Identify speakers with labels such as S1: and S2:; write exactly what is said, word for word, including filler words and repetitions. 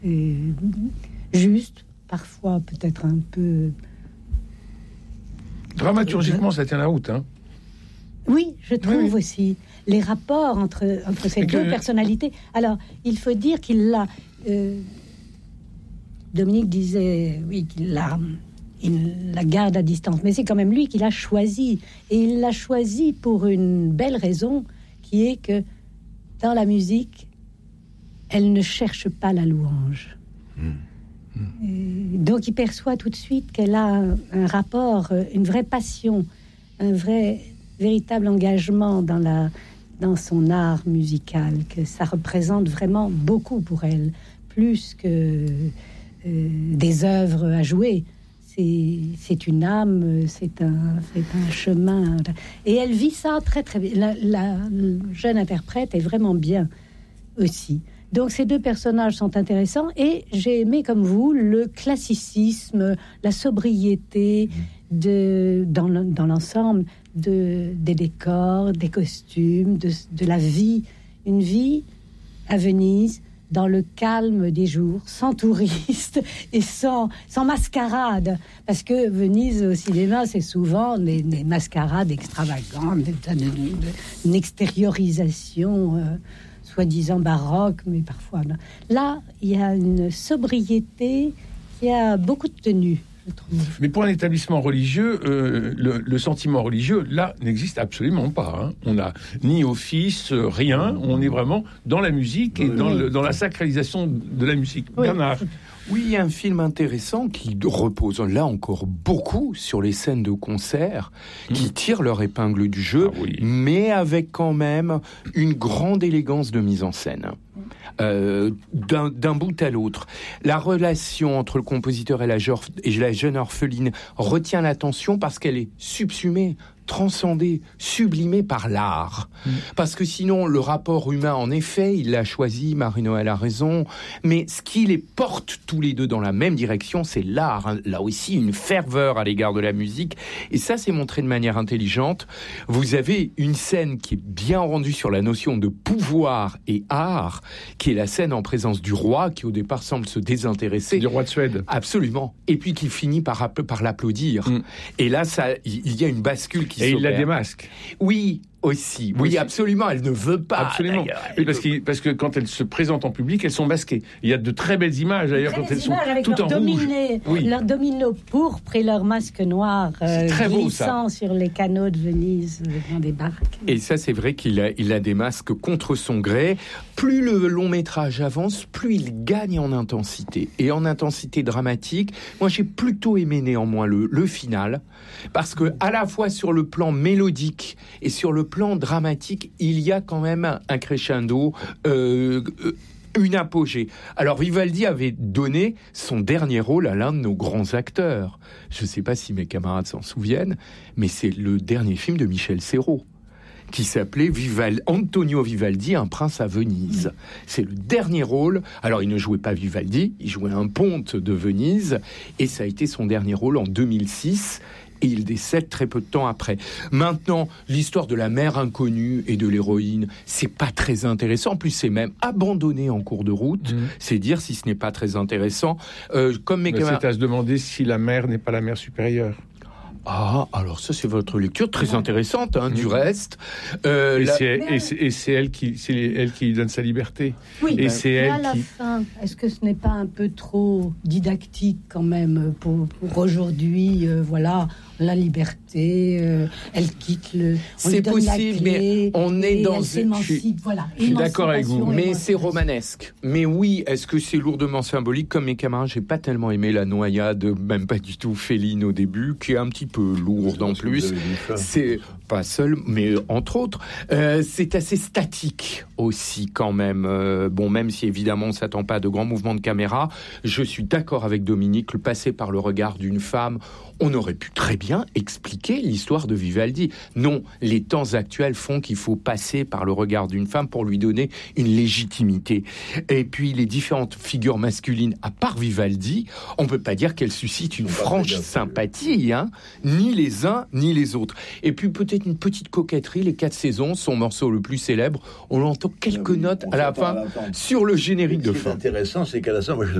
S1: et juste, parfois peut-être un peu...
S2: Dramaturgiquement, ça tient la route, hein.
S1: Oui, je trouve
S2: oui, oui.
S1: aussi les rapports entre, entre ces
S2: que...
S1: deux personnalités. Alors, il faut dire qu'il l'a... Euh, Dominique disait, oui, qu'il l'a... Il la garde à distance, mais c'est quand même lui qui l'a choisi. Et il l'a choisi pour une belle raison, qui est que dans la musique, elle ne cherche pas la louange. Mmh. Mmh. Donc il perçoit tout de suite qu'elle a un, un rapport, une vraie passion, un vrai, véritable engagement dans, la, dans son art musical, que ça représente vraiment beaucoup pour elle, plus que euh, des œuvres à jouer. C'est, c'est une âme, c'est un, c'est un chemin. Et elle vit ça très, très bien. La, la, la jeune interprète est vraiment bien aussi. Donc, ces deux personnages sont intéressants. Et j'ai aimé, comme vous, le classicisme, la sobriété de, dans, le, dans l'ensemble de, des décors, des costumes, de, de la vie. Une vie à Venise, dans le calme des jours, sans touristes et sans, sans mascarade. Parce que Venise, au cinéma, c'est souvent des, des mascarades extravagantes, une extériorisation euh, soi-disant baroque, mais parfois... Non. Là, il y a une sobriété qui a beaucoup de tenue, je trouve.
S2: Mais pour un établissement religieux, euh, le, le sentiment religieux, là, n'existe absolument pas. Hein. On n'a ni office, euh, rien. On est vraiment dans la musique et oui, dans, le, dans la sacralisation de la musique.
S1: Oui.
S2: Bernard.
S3: Oui, il y a un film intéressant qui repose là encore beaucoup sur les scènes de concert, mmh. qui tirent leur épingle du jeu, ah oui. mais avec quand même une grande élégance de mise en scène. Euh, d'un, d'un bout à l'autre. La relation entre le compositeur et la, et la jeune orpheline retient l'attention parce qu'elle est subsumée, transcendée, sublimée par l'art. Mmh. Parce que sinon, le rapport humain, en effet, il l'a choisi, Marie-Noël a raison, mais ce qui les porte tous les deux dans la même direction, c'est l'art. Hein. Là aussi, une ferveur à l'égard de la musique. Et ça, c'est montré de manière intelligente. Vous avez une scène qui est bien rendue sur la notion de pouvoir et art, qui est la scène en présence du roi, qui au départ semble se désintéresser.
S2: Du roi de Suède.
S3: Absolument. Et puis qui finit par, par l'applaudir. Mmh. Et là, ça, il y a une bascule qui
S2: Et
S3: s'opère.
S2: il la démasque.
S3: Oui, aussi. Oui, aussi. Absolument. Elle ne veut pas.
S2: Absolument. Oui, parce, veut... parce que quand elles se présentent en public, elles sont masquées. Il y a de très belles images, d'ailleurs, quand elles sont toutes en
S1: dominé,
S2: rouge. Oui.
S1: Leur domino pourpre et leur masque noir euh, glissant beau, sur les canaux de Venise dans des barques.
S3: Et ça, c'est vrai qu'il a, il a des masques contre son gré. Plus le long métrage avance, plus il gagne en intensité. Et en intensité dramatique, moi, j'ai plutôt aimé néanmoins le, le final. Parce que, à la fois sur le plan mélodique et sur le plan dramatique, il y a quand même un crescendo, euh, une apogée. Alors Vivaldi avait donné son dernier rôle à l'un de nos grands acteurs. Je ne sais pas si mes camarades s'en souviennent, mais c'est le dernier film de Michel Serrault, qui s'appelait Vival... Antonio Vivaldi, un prince à Venise. C'est le dernier rôle. Alors, il ne jouait pas Vivaldi, il jouait un ponte de Venise, et ça a été son dernier rôle en deux mille six, et il décède très peu de temps après. Maintenant, l'histoire de la mère inconnue et de l'héroïne, c'est pas très intéressant. En plus, c'est même abandonné en cours de route. Mmh. C'est dire si ce n'est pas très intéressant. Euh, comme mes camarades...
S2: C'est à se demander si la mère n'est pas la mère supérieure.
S3: Ah, alors ça, c'est votre lecture très intéressante, hein, mmh. du reste.
S2: Euh, et, la... c'est, et, c'est, et c'est elle qui, c'est elle qui lui donne sa liberté.
S1: Oui,
S2: et
S1: ben,
S2: c'est
S1: elle
S2: à
S1: la
S2: qui...
S1: fin, est-ce que ce n'est pas un peu trop didactique quand même pour, pour aujourd'hui, euh, voilà, la liberté, euh, elle quitte le... On
S3: c'est possible, mais on est dans...
S1: Je suis, voilà,
S2: je suis d'accord avec vous.
S3: Mais c'est romanesque. Mais oui, est-ce que c'est lourdement symbolique? Comme mes camarades, j'ai pas tellement aimé la noyade, même pas du tout Féline au début, qui est un petit peu lourde en plus. C'est pas seul, mais entre autres, euh, c'est assez statique aussi quand même. Euh, bon, même si évidemment on s'attend pas à de grands mouvements de caméra, je suis d'accord avec Dominique, le passer par le regard d'une femme, on aurait pu très bien bien expliquer l'histoire de Vivaldi. Non, les temps actuels font qu'il faut passer par le regard d'une femme pour lui donner une légitimité. Et puis les différentes figures masculines, à part Vivaldi, on peut pas dire qu'elles suscitent une franche sympathie, hein, ni les uns ni les autres. Et puis peut-être une petite coquetterie, les quatre saisons, son morceau le plus célèbre, on entend quelques
S4: oui,
S3: notes à la fin sur le générique de fin.
S4: Ce qui est intéressant, c'est qu'à la fin, moi je